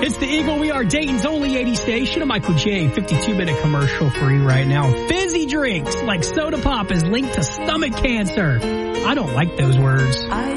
It's the Eagle. We are Dayton's only 80 station. A Michael J. 52-minute commercial for you right now. Fizzy drinks like soda pop is linked to stomach cancer. I don't like those words.